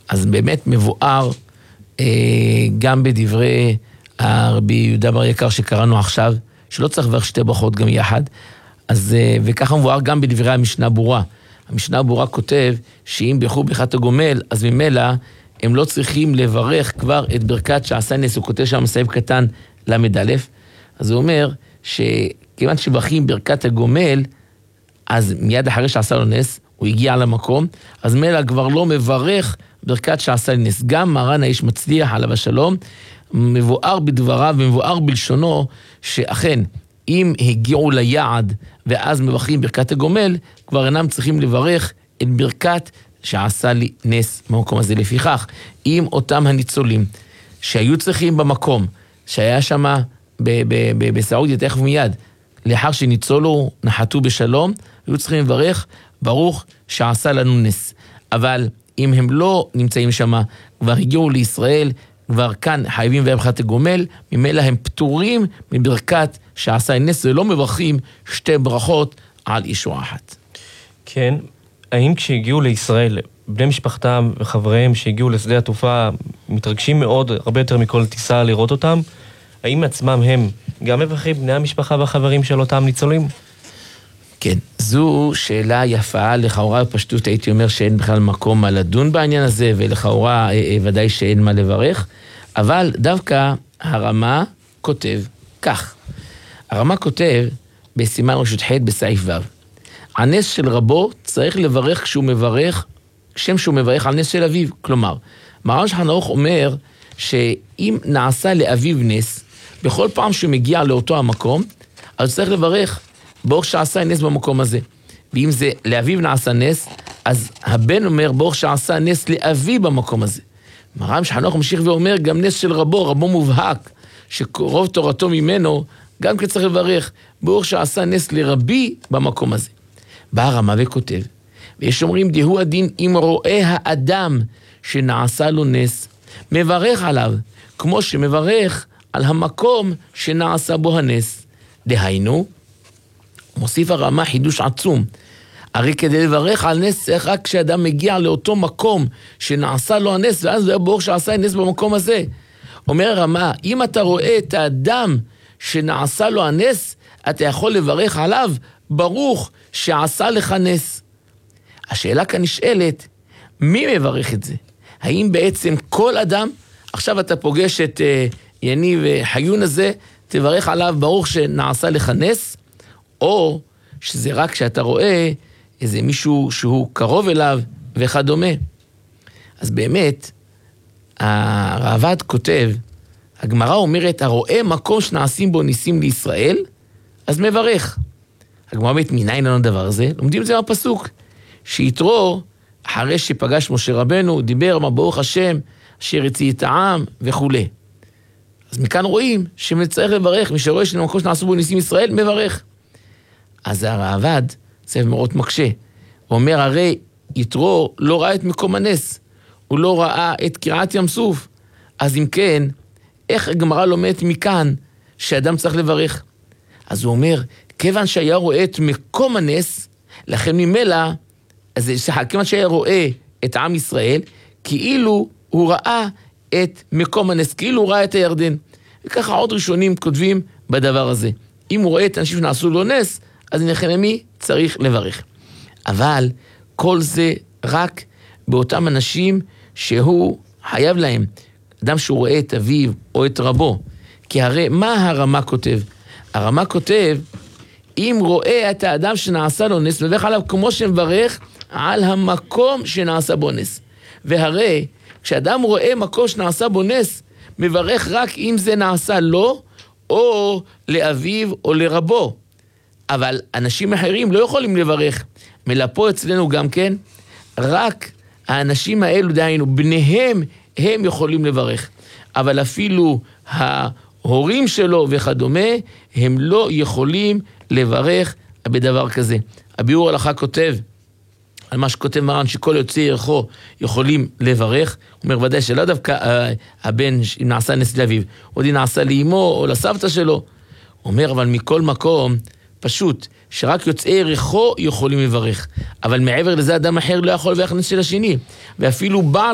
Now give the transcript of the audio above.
אז באמת מבואר גם בדברי הרבי יהודה בר יקר שקראנו עכשיו, שלא צריך לברך שתי ברכות גם יחד, אז, וככה מבואר גם בדברי המשנה ברורה. המשנה ברורה כותב שאם בירכו ברכת הגומל, אז ממילא הם לא צריכים לברך כבר את ברכת שעשה נס, הוא כותב שם סעיף קטן למד א', אז הוא אומר שכיוון שברכים ברכת הגומל, אז מיד אחרי שעשה לו נס, הוא הגיע למקום, אז ממילא כבר לא מברך ברכת שעשה נס. גם מרן האיש מצליח עליו השלום, מבואר בדבריו ומבואר בלשונו, שאכן, אם הגיעו ליעד ואז מבחרים ברכת הגומל, כבר אינם צריכים לברך את ברכת שעשה לי נס במקום הזה. לפיכך, אם אותם הניצולים שהיו צריכים במקום, שהיה שם בסעודיה תכף מיד, לאחר שניצולו נחתו בשלום, היו צריכים לברך ברוך שעשה לנו נס. אבל אם הם לא נמצאים שם, כבר הגיעו לישראל, כבר כאן חייבים ברכת הגומל, ממילא הם פטורים מברכת שעשה נס, ולא מברכים שתי ברכות על אישור אחת. כן, האם כשהגיעו לישראל, בני משפחתם וחבריהם שהגיעו לשדה התעופה, מתרגשים מאוד, הרבה יותר מכל טיסה לראות אותם, האם עצמם הם גם מברכים בני המשפחה והחברים של אותם ניצולים? כן, זו שאלה יפה, לכאורה בפשטות הייתי אומר שאין בכלל מקום מה לדון בעניין הזה, ולכאורה ודאי שאין מה לברך, אבל דווקא הרמה כותב כך. הרמה כותב בסימן רשות ח' בסעיף ו'. הנס של רבו צריך לברך כשהוא מברך, כשם שהוא מברך על נס של אביו. כלומר, מרן שולחן ערוך אומר שאם נעשה לאביו נס, בכל פעם שהוא מגיע לאותו המקום, אז צריך לברך ברוך שעשה נס במקום הזה. ואם זה לאביו נעשה נס, אז הבן אומר ברוך שעשה נס לאבי במקום הזה. מרן שולחן ערוך ממשיך ואומר גם נס של רבו מובהק, שרוב תורתו ממנו, גם כי צריך לברך ברוך שעשה נס לרבי במקום הזה. בא הרמה וכותב, ויש אומרים דהו הדין אם רואה האדם שנעשה לו נס, מברך עליו, כמו שמברך על המקום שנעשה בו הנס. דהיינו, מוסיף הרמה חידוש עצום, הרי כדי לברך על נס צריך רק כשאדם מגיע לאותו מקום שנעשה לו הנס, ואז זה ברוך שעשה נס במקום הזה. אומר הרמה, אם אתה רואה את האדם שנעשה לו הנס, אתה יכול לברך עליו ברוך שעשה לך נס. השאלה כאן נשאלת, מי מברך את זה? האם בעצם כל אדם, עכשיו אתה פוגש את יניב חיון הזה, תברך עליו ברוך שנעשה לך נס, או שזה רק שאתה רואה איזה מישהו שהוא קרוב אליו וכדומה. אז באמת, הרעב"ד כותב, הגמרא אומרת, הרואה מקום שנעשים בו ניסים לישראל, אז מברך. הגמרא אומרת, מניין לנו דבר הזה? לומדים את זה מהפסוק, שיתרו, אחרי שפגש משה רבנו, דיבר מה ברוך השם, אשר הציל את העם וכו'. אז מכאן רואים שצריך לברך, מי שרואה שמקום שנעשו בו ניסים ישראל, מברך. אז הרעב"ד, ספר מאוד מקשה, הוא אומר, הרי יתרו לא ראה את מקום הנס, הוא לא ראה את קריעת ים סוף, אז אם כן, איך הגמרא לומדת מכאן שאדם צריך לברך? אז הוא אומר, כיוון שהיה רואה את מקום הנס, לכן ממילא, כיוון שהיה רואה את עם ישראל, כאילו הוא ראה את מקום הנס, כאילו הוא ראה את הירדן. וככה עוד ראשונים כותבים בדבר הזה. אם הוא רואה את אנשים שנעשו לו נס, אז לכן מי צריך לברך. אבל כל זה רק באותם אנשים שהוא חייב להם. אדם שהוא רואה את אביו או את רבו. כי הרי מה הרמה כותב? הרמה כותב, אם רואה את האדם שנעשה לו נס, מברך עליו כמו שמברך על המקום שנעשה בו נס. והרי כשאדם רואה מקום שנעשה בו נס, מברך רק אם זה נעשה לו, או לאביו או לרבו. אבל אנשים אחרים לא יכולים לברך. מלפה אצלנו גם כן, רק האנשים האלו, דהיינו, בניהם הם יכולים לברך. אבל אפילו ההורים שלו וכדומה, הם לא יכולים לברך בדבר כזה. הביאור הלכה כותב, על מה שכותב מרן, שכל יוצאי ירחו יכולים לברך, הוא אומר ודאי שלא דווקא הבן נעשה נס לאביו, עוד נעשה לאמו או לסבתא שלו. הוא אומר, אבל מכל מקום, פשוט, שרק יוצאי ירחו יכולים לברך, אבל מעבר לזה אדם אחר לא יכול לברך נס של השני, ואפילו בעל